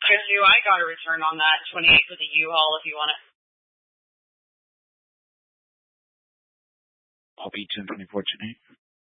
I knew I got a return on that 28 for the U-Haul if you want it. I'll be 1024 tonight.